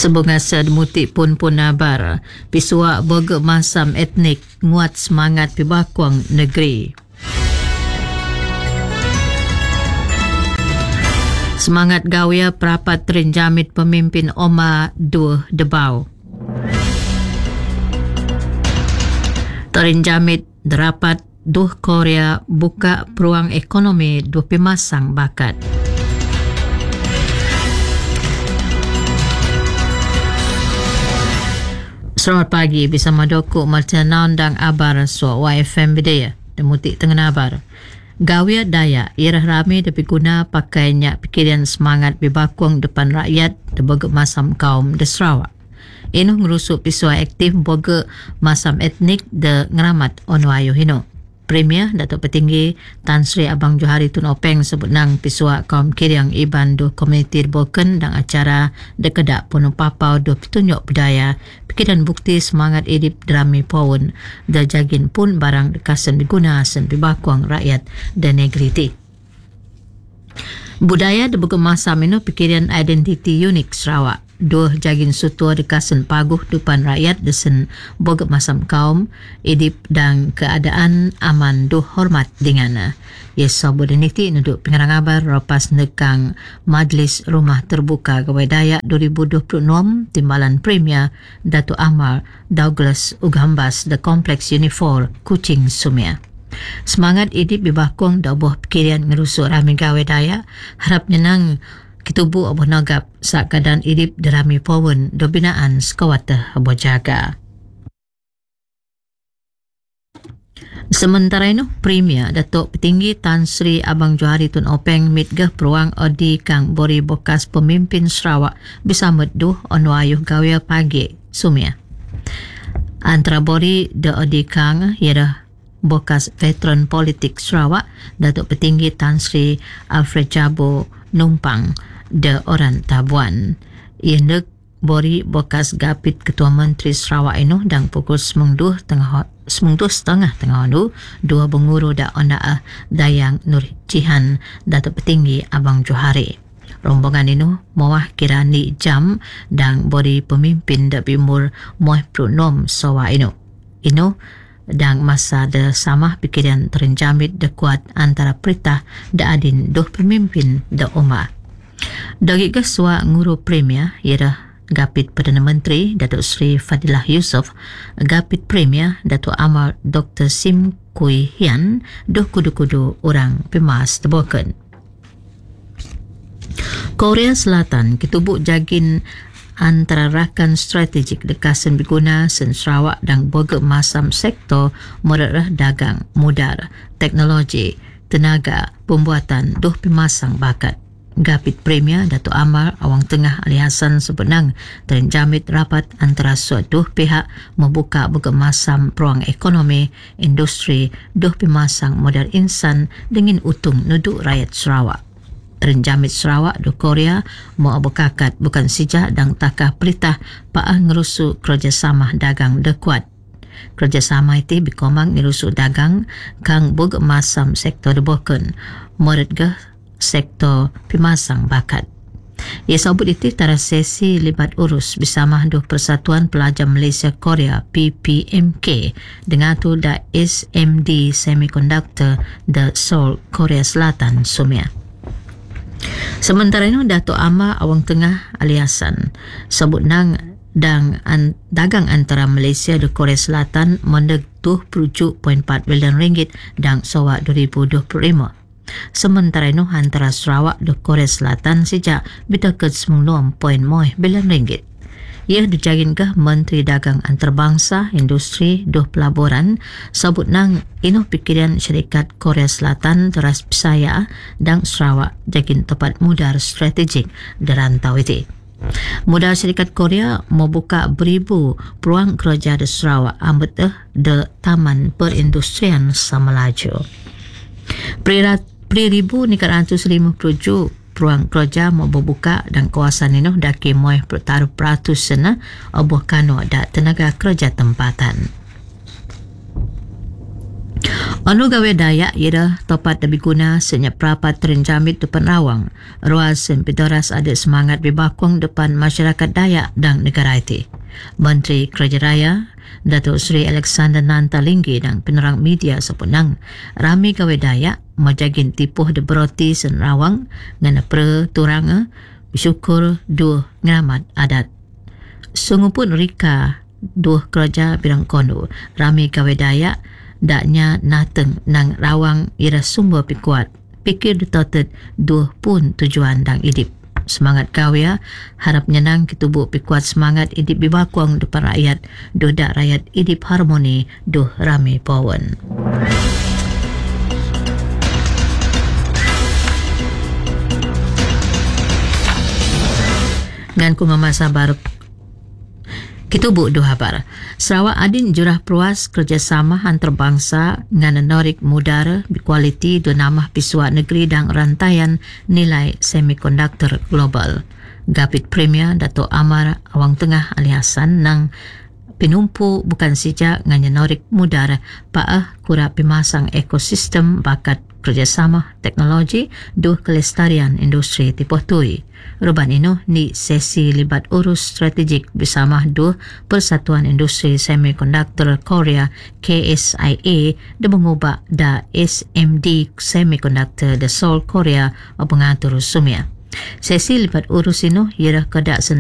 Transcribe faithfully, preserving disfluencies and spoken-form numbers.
Sebengasa demutik pun pun nabar. Pisuak berge masam etnik nguat semangat pibakuang negeri. Semangat gawia perapat terinjamit pemimpin Oma dua Debau. Terinjamit derapat duh Korea buka peluang ekonomi dua pemasang bakat. Selamat pagi, bersama Doku Martina Undang Abar So Y F M Bidaya Demutik Tengah Abar. Gawia daya irah rame tapi guna pakainya pikiran semangat bebakung depan rakyat debaga masam kaum de Sarawak. Inu ngerusuk pisua aktif boga masam etnik de ngeramat onwayo hino. Premier Datuk Petinggi Tan Sri Abang Johari Tun Openg sebut nang pisua kaum kiriang iban do komuniti boken dan acara dekedak penuh papau do pitunjuk budaya pikiran bukti semangat edip drami pawun da jagin pun barang dekasan diguna sen pibakuang rakyat dan negeri ti. Budaya de berkemasam ino pikiran identiti unik Sarawak. Dua jagin sutua dekasan paguh depan rakyat desen boga masam kaum edip dan keadaan aman duh hormat dengan yes sobodeniti nuduk pengarang abar lepas nekang Majlis Rumah Terbuka Gawai Dayak dua ribu dua puluh enam Timbalan Premier Datuk Amal Douglas Ugambas The Complex Unifor Kuching Sumia. Semangat edip bibakung da buah pikiran ngerusuk rami Gawai Dayak harap nyenang kitubu abuh nagap saat keadaan idip derami pawun do binaan sekawata abuh jaga. Sementara itu, Premier Datuk Petinggi Tan Sri Abang Johari Tun Openg mitgah peruang odi kang bori bekas pemimpin Sarawak bersama duh onwayuh gawia pagi Sumia. Antara bori de odi kang ialah bekas veteran politik Sarawak Datuk Petinggi Tan Sri Alfred Jabo Numpang de orang Tabuan. Ia nek bori bekas gapit Ketua Menteri Sarawak ino dan pukul semengduh tengah semengduh setengah tengah du dua penguru da ondaah Dayang Nur Jihan Datuk Petinggi Abang Johari. Rombongan ino mawah kirani jam dan bori pemimpin da bimur moh pronom sawa ino. Ino dan masa de samah pikiran terenjamit de kuat antara perintah da adin duh pemimpin da Omar. Dari kesua nguru Premier ialah Gapit Perdana Menteri Datuk Seri Fadilah Yusof, Gapit Premier Datuk Amal Doktor Sim Kui Hian, duh kudu-kudu orang pemas terboken. Korea Selatan ketubuk jagin antara rakan strategik dekasan berguna sen Sarawak dan boga masam sektor mererah dagang, mudar, teknologi, tenaga, pembuatan, duh pemasang bakat. Gapit Premier Datuk Amal Awang Tengah Ali Hassan sebenang terenjamit rapat antara suatu pihak membuka berkemasam peluang ekonomi, industri, duh pemasang modal insan dengan utung nuduk rakyat Sarawak. Terenjamit Sarawak do Korea mau abukakat bukan sijak dan takah pelitah paah ngerusuk kerjasama dagang dekuat. Kerjasama itu bikomang ngerusuk dagang kang berkemasam sektor deboken, meredgah sektor pemasang bakat. Ia sebut itu tara sesi libat urus bersama dua Persatuan Pelajar Malaysia Korea P P M K dengan tu da S M D Semiconductor da Seoul Korea Selatan Sumia. Sementara itu Datuk Amar Awang Tengah Ali Hassan sebut nang dan an, dagang antara Malaysia dan Korea Selatan mendek dua puluh tujuh perpuluhan empat bilion ringgit dan Sarawak dua ribu dua puluh lima. Sementara itu antara Sarawak dan Korea Selatan sejak berdekat sembilan perpuluhan lima bilion ringgit. Ia dijaginkah Menteri Dagang Antarabangsa, Industri dan Pelaburan sebut nang ino pikiran syarikat Korea Selatan teras Bisaya dan Sarawak jagin tempat mudar strategik di rantau itu. Modal syarikat Korea membuka beribu peluang kerja di Sarawak ambet eh de Taman Perindustrian Samelaju. Perat Ribu ni kat ratus lima puluh tujuh peluang kerja mau berbuka dan kawasan ini daki moy pertaruh peratus sana obuh kano da tenaga kerja tempatan. Anu gawe Dayak ira topat lebih guna senyap perapat terenjamit depan rawang. Ruas Sempidoras ada semangat bibakung depan masyarakat Dayak dan negara itu. Menteri Kerja Raya Datuk Seri Alexander Nantalinggi dan penerang media sepenang rami gawe Dayak majagin tipuh de beroti sen rawang ngana pre turanga bersyukur dua ngeramat adat. Sungu pun Rika dua kerja bidang kono rami gawe Dayak daknya nateng nang rawang ira sumber pikuat pikir ditotet dua pun tujuan dang idip semangat kawya harap nyenang kitubuk pikuat semangat idip bibakuang depan rakyat duh dak rakyat idip harmoni duh rame pawan. Ngan ku mamasa baru Kitubuk dua habar. Sarawak adin jurah peruas kerjasama antarabangsa dengan norik mudara berkualiti dua nama pisuat negeri dan rantaian nilai semikonduktor global. Gapit Premier Dato' Amar Awang Tengah Ali Hassan nang penumpu bukan sejak dengan norik mudara paah kura pemasang ekosistem bakat kerjasama teknologi duh kelestarian industri tipuh tui. Ruban ino ni sesi libat urus strategik bersama dua Persatuan Industri Semikonduktor Korea K S I A dan mengubah da S M D Semikonduktor da Seoul Korea o pengatur sumia. Sesi libat urus ino ialah kedak